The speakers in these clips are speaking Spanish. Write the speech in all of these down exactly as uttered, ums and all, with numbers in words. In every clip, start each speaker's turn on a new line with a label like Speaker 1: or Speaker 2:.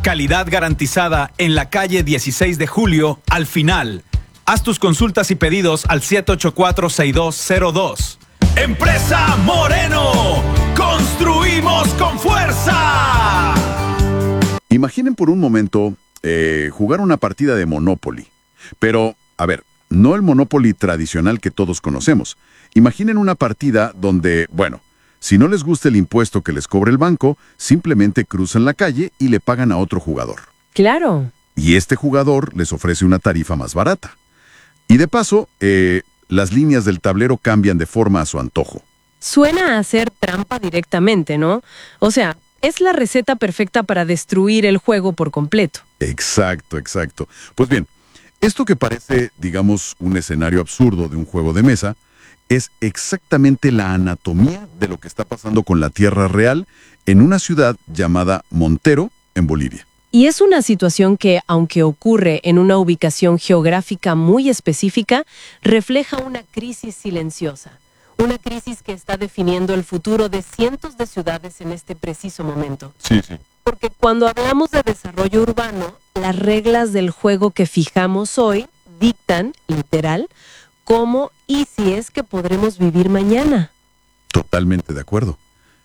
Speaker 1: Calidad garantizada en la calle dieciséis de julio, al final. Haz tus consultas y pedidos al siete ocho cuatro, seis dos cero dos. Empresa Moreno, construimos con fuerza.
Speaker 2: Imaginen por un momento eh, jugar una partida de Monopoly. Pero, a ver, no el Monopoly tradicional que todos conocemos. Imaginen una partida donde, bueno, si no les gusta el impuesto que les cobre el banco, simplemente cruzan la calle y le pagan a otro jugador.
Speaker 3: Claro.
Speaker 2: Y este jugador les ofrece una tarifa más barata. Y de paso, eh, las líneas del tablero cambian de forma a su antojo.
Speaker 3: Suena a hacer trampa directamente, ¿no? O sea, es la receta perfecta para destruir el juego por completo.
Speaker 2: Exacto, exacto. Pues bien, esto que parece, digamos, un escenario absurdo de un juego de mesa, es exactamente la anatomía de lo que está pasando con la tierra real en una ciudad llamada Montero, en Bolivia.
Speaker 3: Y es una situación que, aunque ocurre en una ubicación geográfica muy específica, refleja una crisis silenciosa. Una crisis que está definiendo el futuro de cientos de ciudades en este preciso momento.
Speaker 2: Sí, sí.
Speaker 3: Porque cuando hablamos de desarrollo urbano, las reglas del juego que fijamos hoy dictan, literal, cómo y si es que podremos vivir mañana.
Speaker 2: Totalmente de acuerdo.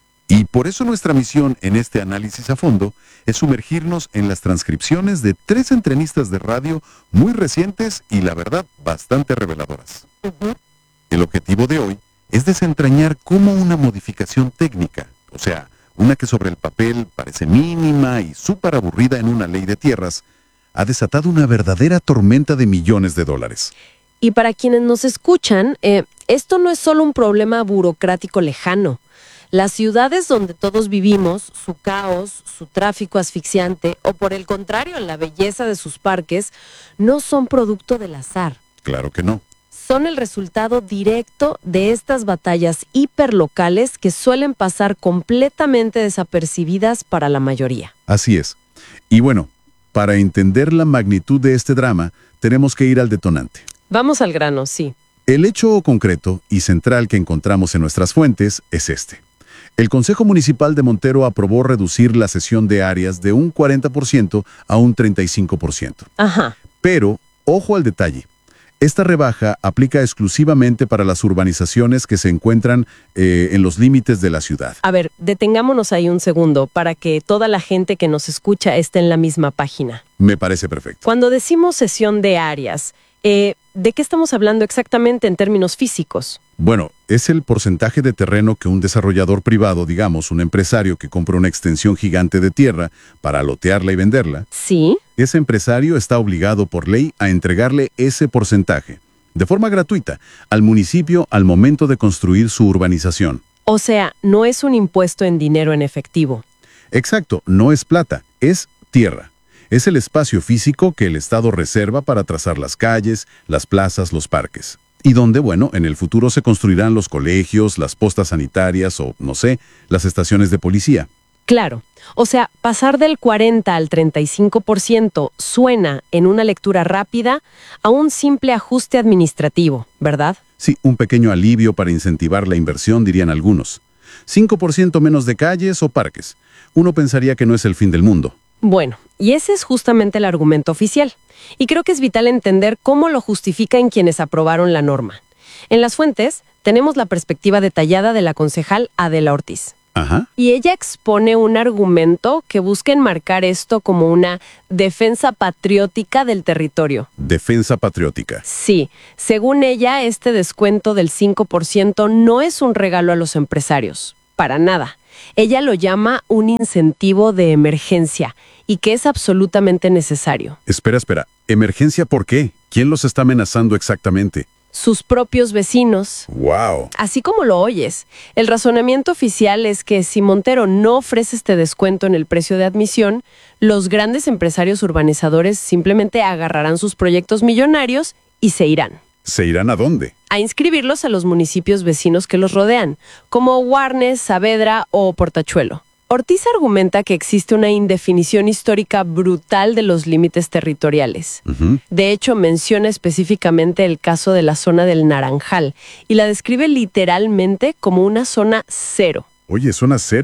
Speaker 2: Y por eso nuestra misión en este análisis a fondo es sumergirnos en las transcripciones de tres entrevistas de radio muy recientes y, la verdad, bastante reveladoras.
Speaker 3: Uh-huh.
Speaker 2: El objetivo de hoy es desentrañar cómo una modificación técnica, o sea, una que sobre el papel parece mínima y súper aburrida en una ley de tierras, ha desatado una verdadera tormenta de millones de dólares.
Speaker 3: Y para quienes nos escuchan, eh, esto no es solo un problema burocrático lejano. Las ciudades donde todos vivimos, su caos, su tráfico asfixiante, o por el contrario, la belleza de sus parques, no son producto del azar.
Speaker 2: Claro que no.
Speaker 3: Son el resultado directo de estas batallas hiperlocales que suelen pasar completamente desapercibidas para la mayoría.
Speaker 2: Así es. Y bueno, para entender la magnitud de este drama, tenemos que ir al detonante.
Speaker 3: Vamos al grano, sí.
Speaker 2: El hecho concreto y central que encontramos en nuestras fuentes es este. El Consejo Municipal de Montero aprobó reducir la cesión de áreas de un cuarenta por ciento a un treinta y cinco por ciento.
Speaker 3: Ajá.
Speaker 2: Pero, ojo al detalle. Esta rebaja aplica exclusivamente para las urbanizaciones que se encuentran eh, en los límites de la ciudad.
Speaker 3: A ver, detengámonos ahí un segundo para que toda la gente que nos escucha esté en la misma página.
Speaker 2: Me parece perfecto.
Speaker 3: Cuando decimos cesión de áreas, eh, ¿de qué estamos hablando exactamente en términos físicos?
Speaker 2: Bueno, es el porcentaje de terreno que un desarrollador privado, digamos, un empresario que compra una extensión gigante de tierra para lotearla y venderla.
Speaker 3: Sí.
Speaker 2: Ese empresario está obligado por ley a entregarle ese porcentaje, de forma gratuita, al municipio al momento de construir su urbanización.
Speaker 3: O sea, no es un impuesto en dinero en efectivo.
Speaker 2: Exacto, no es plata, es tierra. Es el espacio físico que el Estado reserva para trazar las calles, las plazas, los parques. Y donde, bueno, en el futuro se construirán los colegios, las postas sanitarias o, no sé, las estaciones de policía.
Speaker 3: Claro. O sea, pasar del cuarenta al treinta y cinco por ciento suena, en una lectura rápida, a un simple ajuste administrativo, ¿verdad?
Speaker 2: Sí, un pequeño alivio para incentivar la inversión, dirían algunos. cinco por ciento menos de calles o parques. Uno pensaría que no es el fin del mundo.
Speaker 3: Bueno, y ese es justamente el argumento oficial. Y creo que es vital entender cómo lo justifican quienes aprobaron la norma. En las fuentes tenemos la perspectiva detallada de la concejal Adela Ortiz.
Speaker 2: Ajá.
Speaker 3: Y ella expone un argumento que busca enmarcar esto como una defensa patriótica del territorio.
Speaker 2: Defensa patriótica.
Speaker 3: Sí, según ella, este descuento del cinco por ciento no es un regalo a los empresarios, para nada. Ella lo llama un incentivo de emergencia y que es absolutamente necesario.
Speaker 2: Espera, espera. ¿Emergencia por qué? ¿Quién los está amenazando exactamente?
Speaker 3: Sus propios vecinos.
Speaker 2: ¡Wow!
Speaker 3: Así como lo oyes. El razonamiento oficial es que si Montero no ofrece este descuento en el precio de admisión, los grandes empresarios urbanizadores simplemente agarrarán sus proyectos millonarios y se irán.
Speaker 2: ¿Se irán a dónde?
Speaker 3: A inscribirlos a los municipios vecinos que los rodean, como Warnes, Saavedra o Portachuelo. Ortiz argumenta que existe una indefinición histórica brutal de los límites territoriales.
Speaker 2: Uh-huh.
Speaker 3: De hecho, menciona específicamente el caso de la zona del Naranjal y la describe literalmente como una zona cero.
Speaker 2: Oye, zona cero.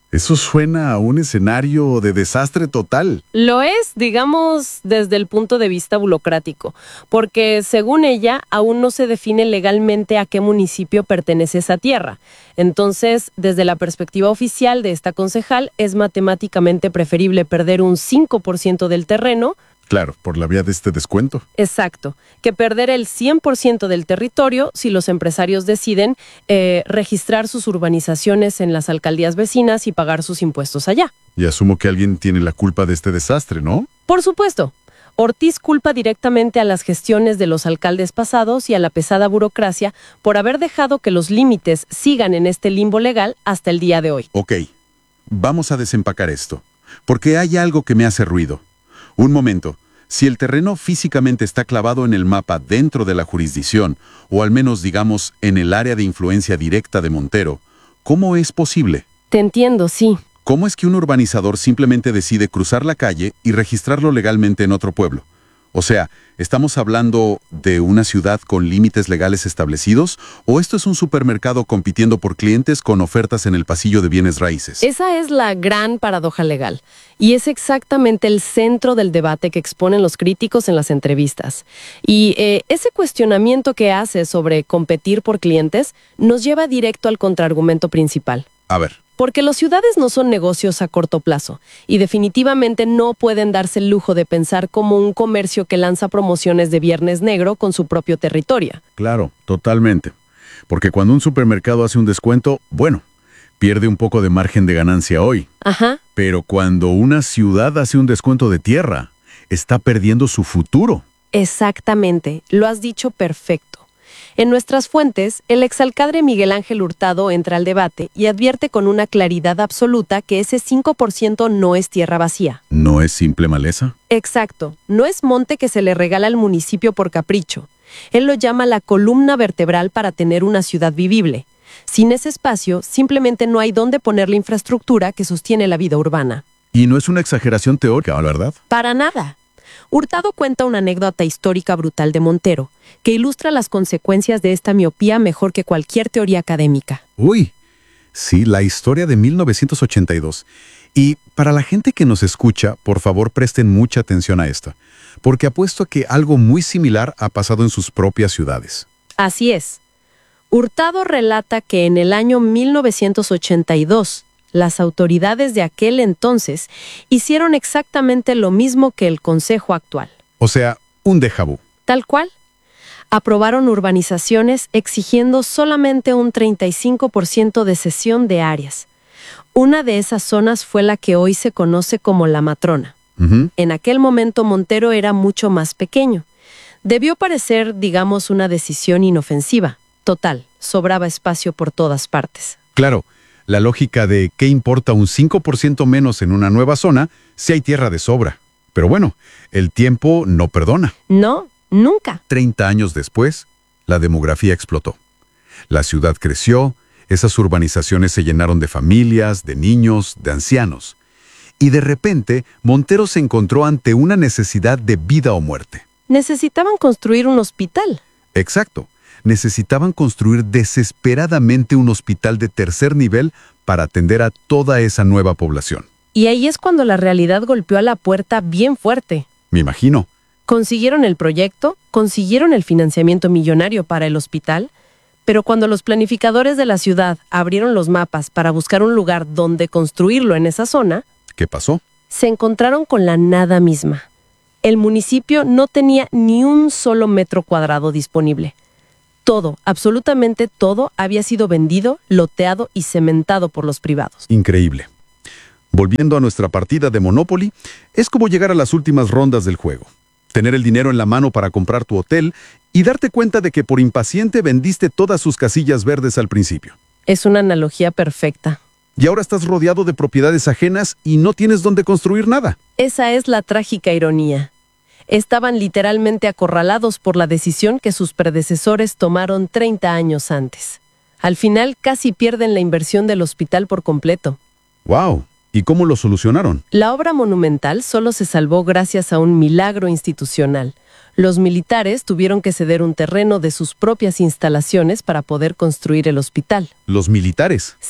Speaker 2: Eso suena a un escenario de desastre total.
Speaker 3: Lo es, digamos, desde el punto de vista burocrático, porque según ella, aún no se define legalmente a qué municipio pertenece esa tierra. Entonces, desde la perspectiva oficial de esta concejal, es matemáticamente preferible perder un cinco por ciento del terreno.
Speaker 2: Claro, por la vía de este descuento.
Speaker 3: Exacto, que perder el cien por ciento del territorio si los empresarios deciden eh, registrar sus urbanizaciones en las alcaldías vecinas y pagar sus impuestos allá.
Speaker 2: Y asumo que alguien tiene la culpa de este desastre, ¿no?
Speaker 3: Por supuesto. Ortiz culpa directamente a las gestiones de los alcaldes pasados y a la pesada burocracia por haber dejado que los límites sigan en este limbo legal hasta el día de hoy.
Speaker 2: Ok, vamos a desempacar esto, porque hay algo que me hace ruido. Un momento, si el terreno físicamente está clavado en el mapa dentro de la jurisdicción, o al menos digamos en el área de influencia directa de Montero, ¿cómo es posible?
Speaker 3: Te entiendo, sí.
Speaker 2: ¿Cómo es que un urbanizador simplemente decide cruzar la calle y registrarlo legalmente en otro pueblo? O sea, ¿estamos hablando de una ciudad con límites legales establecidos? ¿O esto es un supermercado compitiendo por clientes con ofertas en el pasillo de bienes raíces?
Speaker 3: Esa es la gran paradoja legal. Y es exactamente el centro del debate que exponen los críticos en las entrevistas. Y eh, ese cuestionamiento que hace sobre competir por clientes nos lleva directo al contraargumento principal.
Speaker 2: A ver.
Speaker 3: Porque las ciudades no son negocios a corto plazo y definitivamente no pueden darse el lujo de pensar como un comercio que lanza promociones de Viernes Negro con su propio territorio.
Speaker 2: Claro, totalmente. Porque cuando un supermercado hace un descuento, bueno, pierde un poco de margen de ganancia hoy.
Speaker 3: Ajá.
Speaker 2: Pero cuando una ciudad hace un descuento de tierra, está perdiendo su futuro.
Speaker 3: Exactamente, lo has dicho perfecto. En nuestras fuentes, el exalcalde Miguel Ángel Hurtado entra al debate y advierte con una claridad absoluta que ese cinco por ciento no es tierra vacía.
Speaker 2: ¿No es simple maleza?
Speaker 3: Exacto, no es monte que se le regala al municipio por capricho. Él lo llama la columna vertebral para tener una ciudad vivible. Sin ese espacio, simplemente no hay dónde poner la infraestructura que sostiene la vida urbana.
Speaker 2: Y no es una exageración teórica, ¿verdad?
Speaker 3: Para nada. Hurtado cuenta una anécdota histórica brutal de Montero, que ilustra las consecuencias de esta miopía mejor que cualquier teoría académica.
Speaker 2: Uy, sí, la historia de mil novecientos ochenta y dos. Y para la gente que nos escucha, por favor presten mucha atención a esto, porque apuesto a que algo muy similar ha pasado en sus propias ciudades.
Speaker 3: Así es. Hurtado relata que en el año mil novecientos ochenta y dos, las autoridades de aquel entonces hicieron exactamente lo mismo que el Consejo actual.
Speaker 2: O sea, un déjà vu.
Speaker 3: Tal cual. Aprobaron urbanizaciones exigiendo solamente un treinta y cinco por ciento de cesión de áreas. Una de esas zonas fue la que hoy se conoce como La Matrona.
Speaker 2: Uh-huh.
Speaker 3: En aquel momento Montero era mucho más pequeño. Debió parecer, digamos, una decisión inofensiva. Total, sobraba espacio por todas partes.
Speaker 2: Claro. La lógica de qué importa un cinco por ciento menos en una nueva zona si hay tierra de sobra. Pero bueno, el tiempo no perdona.
Speaker 3: No, nunca.
Speaker 2: Treinta años después, la demografía explotó. La ciudad creció, esas urbanizaciones se llenaron de familias, de niños, de ancianos. Y de repente, Montero se encontró ante una necesidad de vida o muerte.
Speaker 3: Necesitaban construir un hospital.
Speaker 2: Exacto. Necesitaban construir desesperadamente un hospital de tercer nivel para atender a toda esa nueva población.
Speaker 3: Y ahí es cuando la realidad golpeó a la puerta bien fuerte.
Speaker 2: Me imagino.
Speaker 3: Consiguieron el proyecto, consiguieron el financiamiento millonario para el hospital, pero cuando los planificadores de la ciudad abrieron los mapas para buscar un lugar donde construirlo en esa zona,
Speaker 2: ¿qué pasó?
Speaker 3: Se encontraron con la nada misma. El municipio no tenía ni un solo metro cuadrado disponible. Todo, absolutamente todo, había sido vendido, loteado y cementado por los privados.
Speaker 2: Increíble. Volviendo a nuestra partida de Monopoly, es como llegar a las últimas rondas del juego. Tener el dinero en la mano para comprar tu hotel y darte cuenta de que por impaciente vendiste todas sus casillas verdes al principio.
Speaker 3: Es una analogía perfecta.
Speaker 2: Y ahora estás rodeado de propiedades ajenas y no tienes dónde construir nada.
Speaker 3: Esa es la trágica ironía. Estaban literalmente acorralados por la decisión que sus predecesores tomaron treinta años antes. Al final casi pierden la inversión del hospital por completo.
Speaker 2: ¡Wow! ¿Y cómo lo solucionaron?
Speaker 3: La obra monumental solo se salvó gracias a un milagro institucional. Los militares tuvieron que ceder un terreno de sus propias instalaciones para poder construir el hospital.
Speaker 2: ¿Los militares?
Speaker 3: Sí.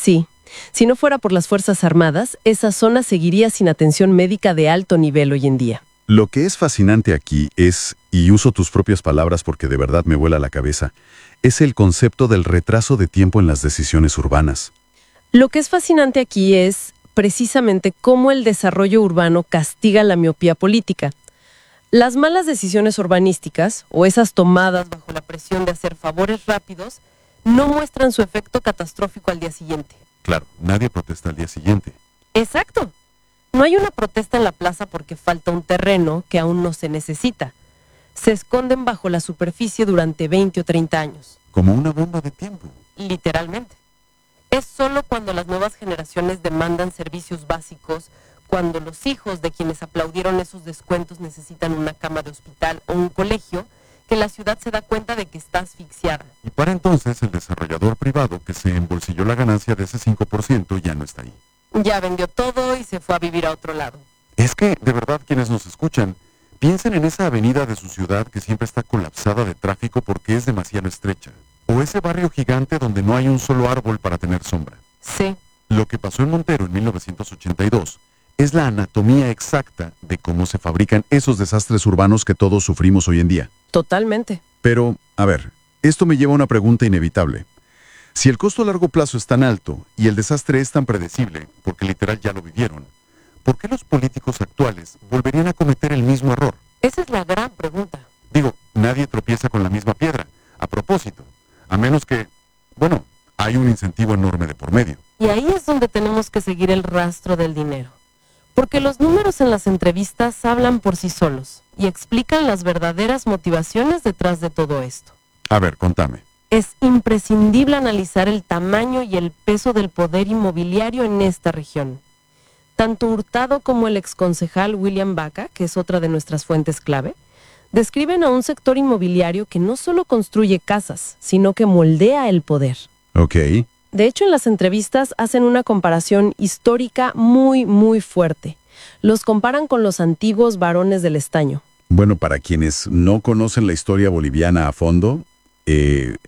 Speaker 3: Si no fuera por las Fuerzas Armadas, esa zona seguiría sin atención médica de alto nivel hoy en día.
Speaker 2: Lo que es fascinante aquí es, y uso tus propias palabras porque de verdad me vuela la cabeza, es el concepto del retraso de tiempo en las decisiones urbanas.
Speaker 3: Lo que es fascinante aquí es precisamente cómo el desarrollo urbano castiga la miopía política. Las malas decisiones urbanísticas, o esas tomadas bajo la presión de hacer favores rápidos, no muestran su efecto catastrófico al día siguiente.
Speaker 2: Claro, nadie protesta al día siguiente.
Speaker 3: Exacto. No hay una protesta en la plaza porque falta un terreno que aún no se necesita. Se esconden bajo la superficie durante veinte o treinta años.
Speaker 2: Como una bomba de tiempo.
Speaker 3: Literalmente. Es solo cuando las nuevas generaciones demandan servicios básicos, cuando los hijos de quienes aplaudieron esos descuentos necesitan una cama de hospital o un colegio, que la ciudad se da cuenta de que está asfixiada.
Speaker 2: Y para entonces el desarrollador privado que se embolsilló la ganancia de ese cinco por ciento ya no está ahí.
Speaker 3: Ya vendió todo y se fue a vivir a otro lado.
Speaker 2: Es que, de verdad, quienes nos escuchan, piensen en esa avenida de su ciudad que siempre está colapsada de tráfico porque es demasiado estrecha. O ese barrio gigante donde no hay un solo árbol para tener sombra.
Speaker 3: Sí.
Speaker 2: Lo que pasó en Montero en mil novecientos ochenta y dos es la anatomía exacta de cómo se fabrican esos desastres urbanos que todos sufrimos hoy en día.
Speaker 3: Totalmente.
Speaker 2: Pero, a ver, esto me lleva a una pregunta inevitable. Si el costo a largo plazo es tan alto y el desastre es tan predecible, porque literal ya lo vivieron, ¿por qué los políticos actuales volverían a cometer el mismo error?
Speaker 3: Esa es la gran pregunta.
Speaker 2: Digo, nadie tropieza con la misma piedra, a propósito, a menos que, bueno, hay un incentivo enorme de por medio.
Speaker 3: Y ahí es donde tenemos que seguir el rastro del dinero. Porque los números en las entrevistas hablan por sí solos y explican las verdaderas motivaciones detrás de todo esto.
Speaker 2: A ver, contame.
Speaker 3: Es imprescindible analizar el tamaño y el peso del poder inmobiliario en esta región. Tanto Hurtado como el exconcejal William Baca, que es otra de nuestras fuentes clave, describen a un sector inmobiliario que no solo construye casas, sino que moldea el poder.
Speaker 2: Ok.
Speaker 3: De hecho, en las entrevistas hacen una comparación histórica muy, muy fuerte. Los comparan con los antiguos varones del estaño.
Speaker 2: Bueno, para quienes no conocen la historia boliviana a fondo, eh,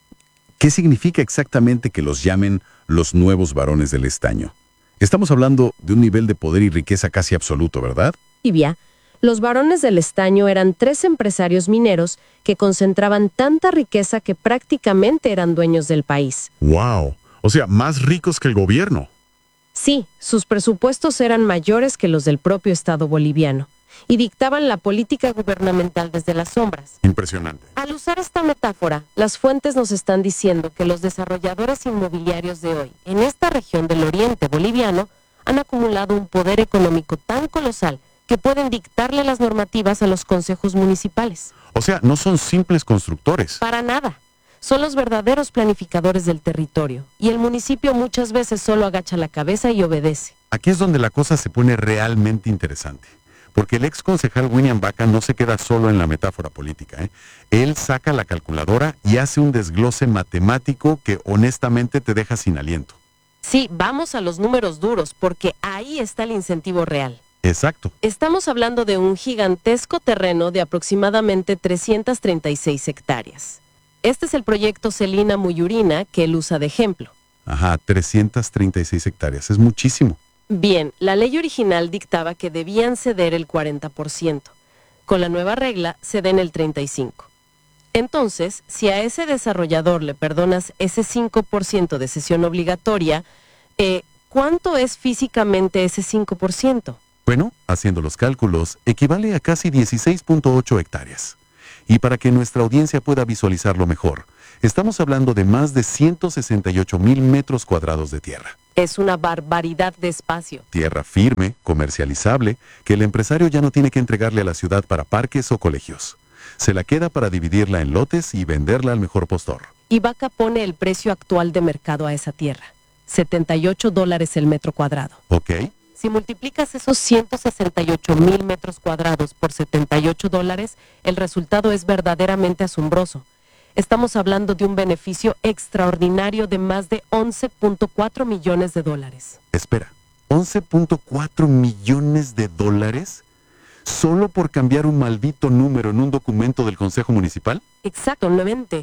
Speaker 2: ¿qué significa exactamente que los llamen los nuevos varones del estaño? Estamos hablando de un nivel de poder y riqueza casi absoluto, ¿verdad?
Speaker 3: Libia, los varones del estaño eran tres empresarios mineros que concentraban tanta riqueza que prácticamente eran dueños del país.
Speaker 2: ¡Wow! O sea, más ricos que el gobierno.
Speaker 3: Sí, sus presupuestos eran mayores que los del propio Estado boliviano y dictaban la política gubernamental desde las sombras.
Speaker 2: Impresionante.
Speaker 3: Al usar esta metáfora, las fuentes nos están diciendo que los desarrolladores inmobiliarios de hoy, en esta región del oriente boliviano, han acumulado un poder económico tan colosal que pueden dictarle las normativas a los consejos municipales.
Speaker 2: O sea, no son simples constructores.
Speaker 3: Para nada. Son los verdaderos planificadores del territorio, y el municipio muchas veces solo agacha la cabeza y obedece.
Speaker 2: Aquí es donde la cosa se pone realmente interesante. Porque el ex concejal William Baca no se queda solo en la metáfora política, ¿eh? Él saca la calculadora y hace un desglose matemático que honestamente te deja sin aliento.
Speaker 3: Sí, vamos a los números duros, porque ahí está el incentivo real.
Speaker 2: Exacto.
Speaker 3: Estamos hablando de un gigantesco terreno de aproximadamente trescientas treinta y seis hectáreas. Este es el proyecto Celina Muyurina que él usa de ejemplo.
Speaker 2: Ajá, trescientas treinta y seis hectáreas, es muchísimo.
Speaker 3: Bien, la ley original dictaba que debían ceder el cuarenta por ciento. Con la nueva regla, ceden el treinta y cinco por ciento. Entonces, si a ese desarrollador le perdonas ese cinco por ciento de cesión obligatoria, eh, ¿cuánto es físicamente ese cinco por ciento?
Speaker 2: Bueno, haciendo los cálculos, equivale a casi dieciséis punto ocho hectáreas. Y para que nuestra audiencia pueda visualizarlo mejor, estamos hablando de más de ciento sesenta y ocho mil metros cuadrados de tierra.
Speaker 3: Es una barbaridad de espacio.
Speaker 2: Tierra firme, comercializable, que el empresario ya no tiene que entregarle a la ciudad para parques o colegios. Se la queda para dividirla en lotes y venderla al mejor postor.
Speaker 3: Y Baca pone el precio actual de mercado a esa tierra. setenta y ocho dólares el metro cuadrado.
Speaker 2: Ok.
Speaker 3: Si multiplicas esos ciento sesenta y ocho mil metros cuadrados por setenta y ocho dólares, el resultado es verdaderamente asombroso. Estamos hablando de un beneficio extraordinario de más de once punto cuatro millones de dólares.
Speaker 2: Espera, ¿once punto cuatro millones de dólares? ¿Solo por cambiar un maldito número en un documento del Consejo Municipal?
Speaker 3: Exactamente.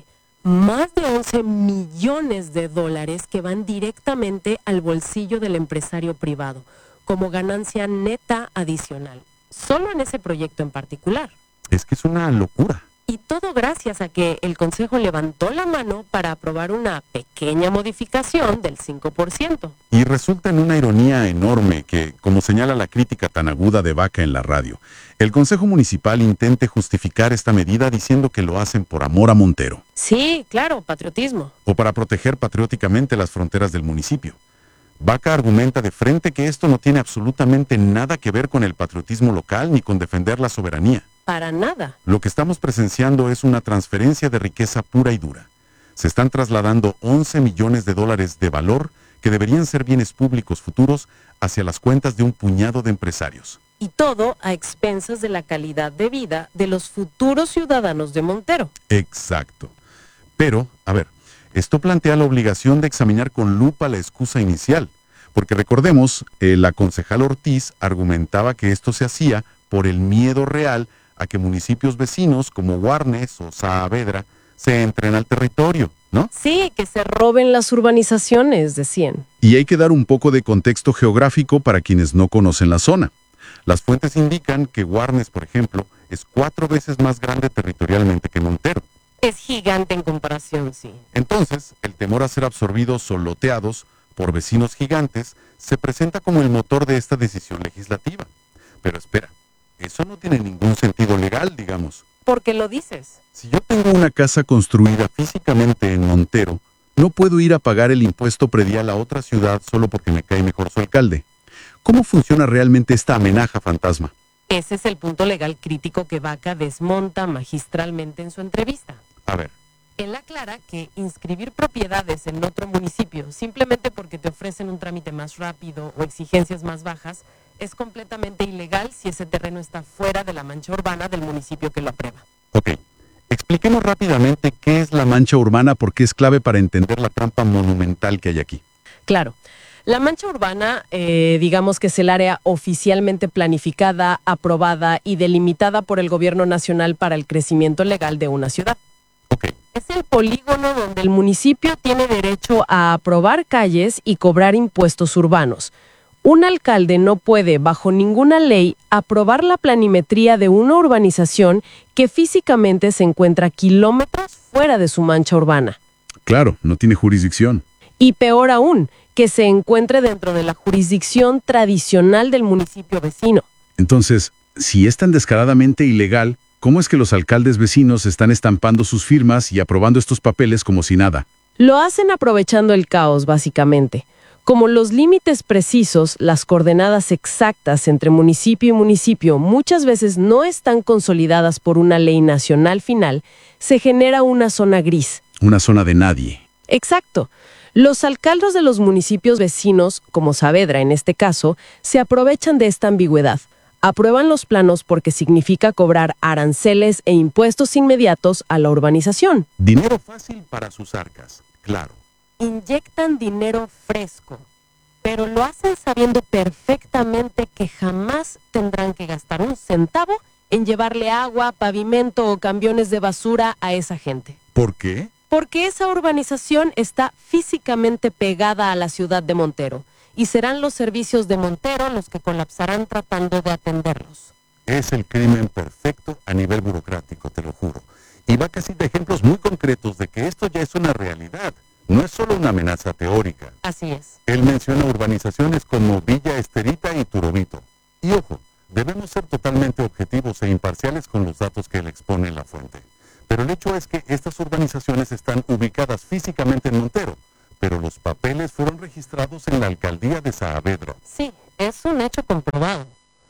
Speaker 3: Más de once millones de dólares que van directamente al bolsillo del empresario privado, como ganancia neta adicional, solo en ese proyecto en particular.
Speaker 4: Es que es una locura.
Speaker 3: Y todo gracias a que el Consejo levantó la mano para aprobar una pequeña modificación del cinco por ciento.
Speaker 4: Y resulta en una ironía enorme que, como señala la crítica tan aguda de Vaca en la radio, el Consejo Municipal intente justificar esta medida diciendo que lo hacen por amor a Montero.
Speaker 3: Sí, claro, patriotismo.
Speaker 4: O para proteger patrióticamente las fronteras del municipio. Vaca argumenta de frente que esto no tiene absolutamente nada que ver con el patriotismo local ni con defender la soberanía.
Speaker 3: Para nada.
Speaker 4: Lo que estamos presenciando es una transferencia de riqueza pura y dura. Se están trasladando once millones de dólares de valor que deberían ser bienes públicos futuros hacia las cuentas de un puñado de empresarios.
Speaker 3: Y todo a expensas de la calidad de vida de los futuros ciudadanos de Montero.
Speaker 4: Exacto. Pero, a ver, esto plantea la obligación de examinar con lupa la excusa inicial, porque recordemos, eh, la concejal Ortiz argumentaba que esto se hacía por el miedo real a que municipios vecinos como Warnes o Saavedra se entren al territorio, ¿no?
Speaker 3: Sí, que se roben las urbanizaciones, decían.
Speaker 2: Y hay que dar un poco de contexto geográfico para quienes no conocen la zona.
Speaker 4: Las fuentes indican que Warnes, por ejemplo, es cuatro veces más grande territorialmente que Montero.
Speaker 3: Es gigante en comparación, sí.
Speaker 4: Entonces, el temor a ser absorbidos o loteados por vecinos gigantes se presenta como el motor de esta decisión legislativa. Pero espera, eso no tiene ningún sentido legal, digamos.
Speaker 3: ¿Por qué lo dices?
Speaker 4: Si yo tengo una casa construida físicamente en Montero,
Speaker 2: No puedo ir a pagar el impuesto predial a otra ciudad solo porque me cae mejor su alcalde. ¿Cómo funciona realmente esta amenaza fantasma?
Speaker 3: Ese es el punto legal crítico que Vaca desmonta magistralmente en su entrevista.
Speaker 4: A ver.
Speaker 3: Él aclara que inscribir propiedades en otro municipio simplemente porque te ofrecen un trámite más rápido o exigencias más bajas es completamente ilegal si ese terreno está fuera de la mancha urbana del municipio que lo aprueba.
Speaker 4: Ok. Expliquemos rápidamente qué es la
Speaker 2: Mancha urbana porque es clave para entender
Speaker 4: la trampa monumental que hay aquí.
Speaker 3: Claro. La mancha urbana, eh, digamos que es el área oficialmente planificada, aprobada y delimitada por el gobierno nacional para el crecimiento legal de una ciudad.
Speaker 4: Ok.
Speaker 3: Es el polígono donde el municipio tiene derecho a aprobar calles y cobrar impuestos urbanos. Un alcalde no puede, bajo ninguna ley, aprobar la planimetría de una urbanización que físicamente se encuentra kilómetros fuera de su mancha urbana.
Speaker 2: Claro, no tiene jurisdicción.
Speaker 3: Y peor aún, que se encuentre dentro de la jurisdicción tradicional del municipio vecino.
Speaker 2: Entonces, si es tan descaradamente ilegal, ¿cómo es que los alcaldes vecinos están estampando sus firmas y aprobando estos papeles como si nada?
Speaker 3: Lo hacen aprovechando el caos, básicamente. Como los límites precisos, las coordenadas exactas entre municipio y municipio muchas veces no están consolidadas por una ley nacional final, se genera una zona gris.
Speaker 2: Una zona de nadie.
Speaker 3: Exacto. Los alcaldes de los municipios vecinos, como Saavedra en este caso, se aprovechan de esta ambigüedad. Aprueban los planos porque significa cobrar aranceles e impuestos inmediatos a la urbanización.
Speaker 4: Dinero fácil para sus arcas, claro.
Speaker 3: Inyectan dinero fresco, pero lo hacen sabiendo perfectamente que jamás tendrán que gastar un centavo en llevarle agua, pavimento o camiones de basura a esa gente.
Speaker 4: ¿Por qué?
Speaker 3: Porque esa urbanización está físicamente pegada a la ciudad de Montero y serán los servicios de Montero los que colapsarán tratando de atenderlos.
Speaker 4: Es el crimen perfecto a nivel burocrático, te lo juro. Y va casi de ejemplos muy concretos de que esto ya es una realidad. No es solo una amenaza teórica.
Speaker 3: Así es.
Speaker 4: Él menciona urbanizaciones como Villa Esterita y Turobito. Y ojo, debemos ser totalmente objetivos e imparciales con los datos que él expone en la fuente. Pero el hecho es que estas urbanizaciones están ubicadas físicamente en Montero, pero los papeles fueron registrados en la alcaldía de Saavedra.
Speaker 3: Sí, es un hecho comprobado.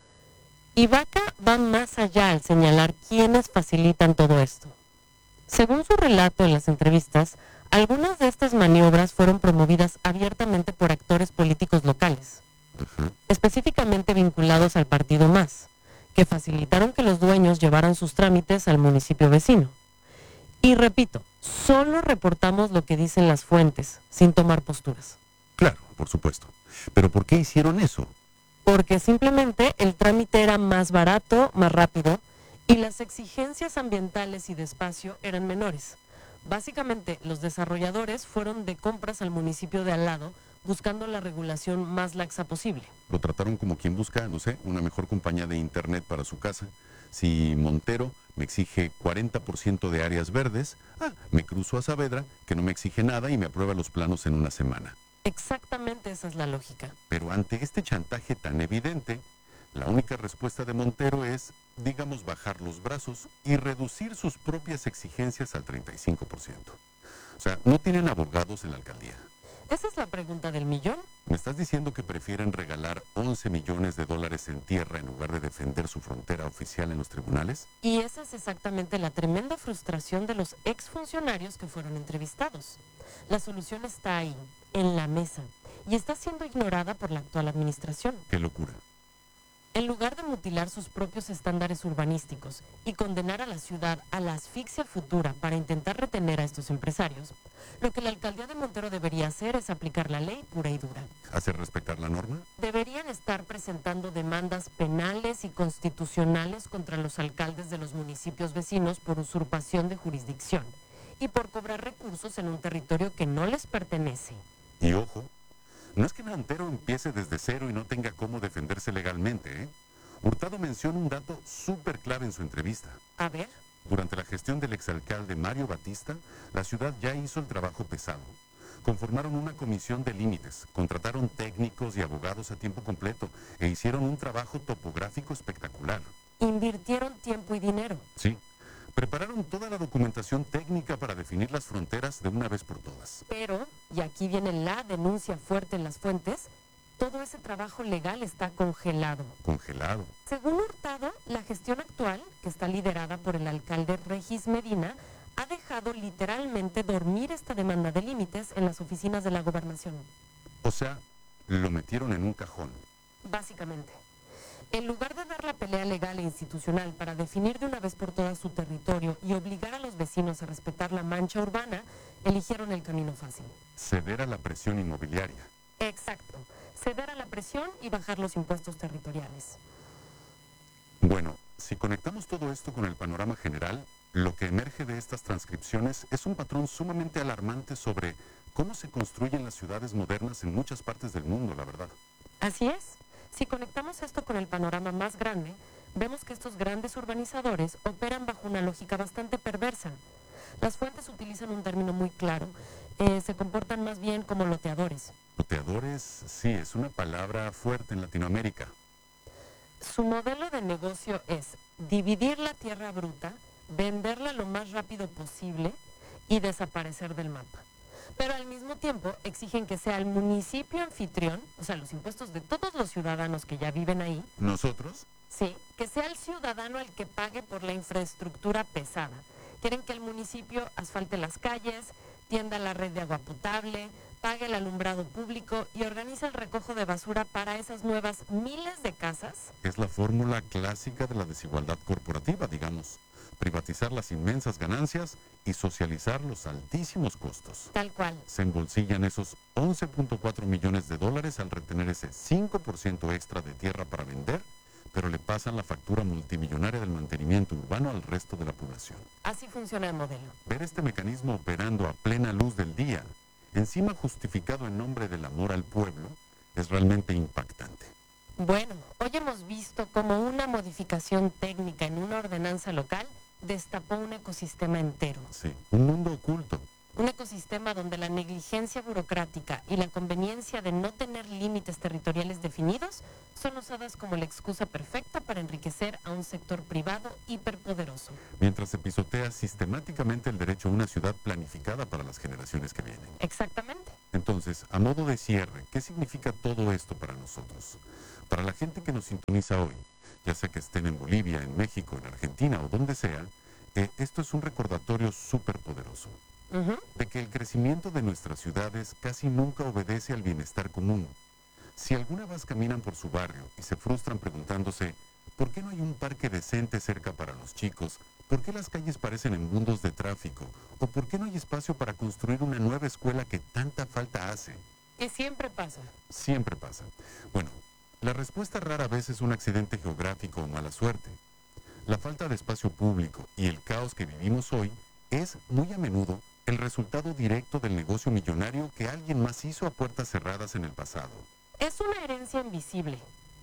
Speaker 3: Y Vaca va más allá al señalar quiénes facilitan todo esto. Según su relato en las entrevistas, algunas de estas maniobras fueron promovidas abiertamente por actores políticos locales, uh-huh. específicamente vinculados al partido MAS, que facilitaron que los dueños llevaran sus trámites al municipio vecino. Y repito, solo reportamos lo que dicen las fuentes, sin tomar posturas.
Speaker 4: Claro, por supuesto. ¿Pero por qué hicieron eso?
Speaker 3: Porque simplemente el trámite era más barato, más rápido, y las exigencias ambientales y de espacio eran menores. Básicamente, los desarrolladores fueron de compras al municipio de al lado, buscando la regulación más laxa posible.
Speaker 4: Lo trataron como quien busca, no sé, una mejor compañía de internet para su casa. Si Montero me exige cuarenta por ciento de áreas verdes, ah, me cruzo a Saavedra, que no me exige nada y me aprueba los planos en una semana.
Speaker 3: Exactamente esa es la lógica.
Speaker 4: Pero ante este chantaje tan evidente, la única respuesta de Montero es, digamos, bajar los brazos y reducir sus propias exigencias al treinta y cinco por ciento. O sea, no tienen abogados en la alcaldía.
Speaker 3: Esa es la pregunta del millón.
Speaker 4: ¿Me estás diciendo que prefieren regalar once millones de dólares en tierra en lugar de defender su frontera oficial en los tribunales?
Speaker 3: Y esa es exactamente la tremenda frustración de los exfuncionarios que fueron entrevistados. La solución está ahí, en la mesa, y está siendo ignorada por la actual administración.
Speaker 4: ¡Qué locura!
Speaker 3: En lugar de mutilar sus propios estándares urbanísticos y condenar a la ciudad a la asfixia futura para intentar retener a estos empresarios, lo que la alcaldía de Montero debería hacer es aplicar la ley pura y dura.
Speaker 4: ¿Hacer respetar la norma?
Speaker 3: Deberían estar presentando demandas penales y constitucionales contra los alcaldes de los municipios vecinos por usurpación de jurisdicción y por cobrar recursos en un territorio que no les pertenece.
Speaker 4: Y ojo, no es que Montero empiece desde cero y no tenga cómo defenderse legalmente, ¿eh? Hurtado menciona un dato súper clave en su entrevista.
Speaker 3: A ver.
Speaker 4: Durante la gestión del exalcalde Mario Batista, la ciudad ya hizo el trabajo pesado. Conformaron una comisión de límites, contrataron técnicos y abogados a tiempo completo e hicieron un trabajo topográfico espectacular.
Speaker 3: Invirtieron tiempo y dinero.
Speaker 4: Sí. Prepararon toda la documentación técnica para definir las fronteras de una vez por todas.
Speaker 3: Pero, y aquí viene la denuncia fuerte en las fuentes, todo ese trabajo legal está congelado.
Speaker 4: Congelado.
Speaker 3: Según Hurtado, la gestión actual, que está liderada por el alcalde Regis Medina, ha dejado literalmente dormir esta demanda de límites en las oficinas de la gobernación.
Speaker 4: O sea, lo metieron en un cajón.
Speaker 3: Básicamente. En lugar de dar la pelea legal e institucional para definir de una vez por todas su territorio y obligar a los vecinos a respetar la mancha urbana, eligieron el camino fácil.
Speaker 4: Ceder a la presión inmobiliaria.
Speaker 3: Exacto. Ceder a la presión y bajar los impuestos territoriales.
Speaker 4: Bueno, si conectamos todo esto con el panorama general, lo que emerge de estas transcripciones es un patrón sumamente alarmante sobre cómo se construyen las ciudades modernas en muchas partes del mundo, la verdad.
Speaker 3: Así es. Si conectamos esto con el panorama más grande, vemos que estos grandes urbanizadores operan bajo una lógica bastante perversa. Las fuentes utilizan un término muy claro, eh, se comportan más bien como loteadores.
Speaker 4: Loteadores, sí, es una palabra fuerte en Latinoamérica.
Speaker 3: Su modelo de negocio es dividir la tierra bruta, venderla lo más rápido posible y desaparecer del mapa. Pero al mismo tiempo exigen que sea el municipio anfitrión, o sea, los impuestos de todos los ciudadanos que ya viven ahí.
Speaker 4: ¿Nosotros?
Speaker 3: Sí, que sea el ciudadano el que pague por la infraestructura pesada. Quieren que el municipio asfalte las calles, tienda la red de agua potable, pague el alumbrado público y organiza el recojo de basura para esas nuevas miles de casas.
Speaker 4: Es la fórmula clásica de la desigualdad corporativa, digamos. Privatizar las inmensas ganancias y socializar los altísimos costos.
Speaker 3: Tal cual.
Speaker 4: Se embolsillan esos once punto cuatro millones de dólares al retener ese cinco por ciento extra de tierra para vender, pero le pasan la factura multimillonaria del mantenimiento urbano al resto de la población.
Speaker 3: Así funciona el modelo.
Speaker 4: Ver este mecanismo operando a plena luz del día, encima justificado en nombre del amor al pueblo, es realmente impactante.
Speaker 3: Bueno, hoy hemos visto cómo una modificación técnica en una ordenanza local destapó un ecosistema entero.
Speaker 4: Sí, un mundo oculto.
Speaker 3: Un ecosistema donde la negligencia burocrática y la conveniencia de no tener límites territoriales definidos son usadas como la excusa perfecta para enriquecer a un sector privado hiperpoderoso.
Speaker 4: Mientras se pisotea sistemáticamente el derecho a una ciudad planificada para las generaciones que vienen.
Speaker 3: Exactamente.
Speaker 4: Entonces, a modo de cierre, ¿qué significa todo esto para nosotros? Para la gente que nos sintoniza hoy, ya sea que estén en Bolivia, en México, en Argentina o donde sea, eh, esto es un recordatorio súper poderoso.
Speaker 3: Uh-huh.
Speaker 4: De que el crecimiento de nuestras ciudades casi nunca obedece al bienestar común. Si alguna vez caminan por su barrio y se frustran preguntándose ¿por qué no hay un parque decente cerca para los chicos? ¿Por qué las calles parecen embundos de tráfico? ¿O por qué no hay espacio para construir una nueva escuela que tanta falta hace?
Speaker 3: Que siempre pasa.
Speaker 4: Siempre pasa. Bueno, la respuesta rara vez es un accidente geográfico o mala suerte. La falta de espacio público y el caos que vivimos hoy es muy a menudo el resultado directo del negocio millonario que alguien más hizo a puertas cerradas en el pasado.
Speaker 3: Es una herencia invisible.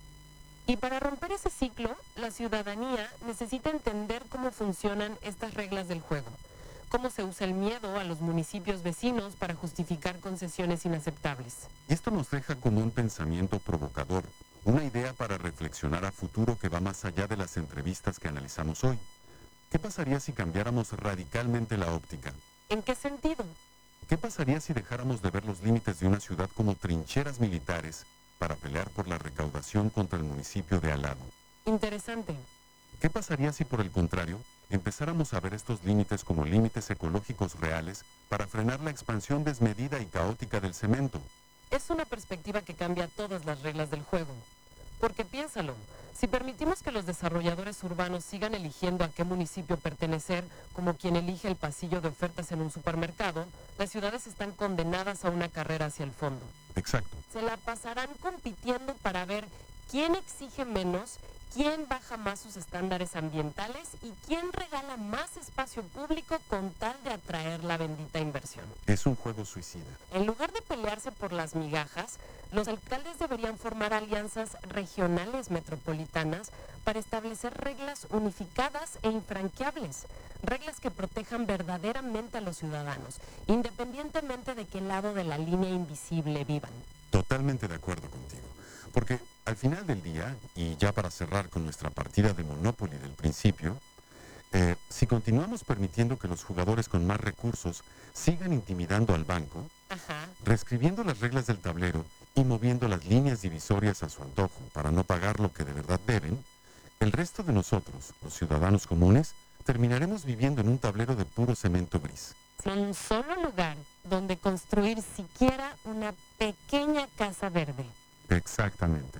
Speaker 3: Y para romper ese ciclo, la ciudadanía necesita entender cómo funcionan estas reglas del juego, cómo se usa el miedo a los municipios vecinos para justificar concesiones inaceptables.
Speaker 4: Y esto nos deja como un pensamiento provocador, una idea para reflexionar a futuro que va más allá de las entrevistas que analizamos hoy. ¿Qué pasaría si cambiáramos radicalmente la óptica?
Speaker 3: ¿En qué sentido?
Speaker 4: ¿Qué pasaría si dejáramos de ver los límites de una ciudad como trincheras militares para pelear por la recaudación contra el municipio de al lado?
Speaker 3: Interesante.
Speaker 4: ¿Qué pasaría si, por el contrario, empezáramos a ver estos límites como límites ecológicos reales para frenar la expansión desmedida y caótica del cemento?
Speaker 3: Es una perspectiva que cambia todas las reglas del juego. Porque piénsalo, si permitimos que los desarrolladores urbanos sigan eligiendo a qué municipio pertenecer, como quien elige el pasillo de ofertas en un supermercado, las ciudades están condenadas a una carrera hacia el fondo.
Speaker 4: Exacto.
Speaker 3: Se la pasarán compitiendo para ver quién exige menos, quién baja más sus estándares ambientales y quién regala más espacio público con tal de atraer la bendita inversión.
Speaker 4: Es un juego suicida.
Speaker 3: En lugar de pelearse por las migajas, los alcaldes deberían formar alianzas regionales metropolitanas para establecer reglas unificadas e infranqueables, reglas que protejan verdaderamente a los ciudadanos, independientemente de qué lado de la línea invisible vivan.
Speaker 4: Totalmente de acuerdo contigo, porque al final del día, y ya para cerrar con nuestra partida de Monopoly del principio, eh, si continuamos permitiendo que los jugadores con más recursos sigan intimidando al banco,
Speaker 3: Ajá.
Speaker 4: reescribiendo las reglas del tablero y moviendo las líneas divisorias a su antojo para no pagar lo que de verdad deben, el resto de nosotros, los ciudadanos comunes, terminaremos viviendo en un tablero de puro cemento gris.
Speaker 3: Sin un solo lugar donde construir siquiera una pequeña casa verde.
Speaker 4: Exactamente.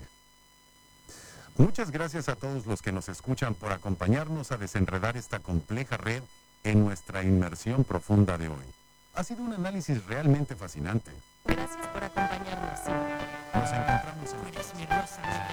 Speaker 4: Muchas gracias a todos los que nos escuchan por acompañarnos a desenredar esta compleja red en nuestra inmersión profunda de hoy. Ha sido un análisis realmente fascinante.
Speaker 3: Gracias por acompañarnos. Sí.
Speaker 4: Nos encontramos en
Speaker 3: Eres mi rosa.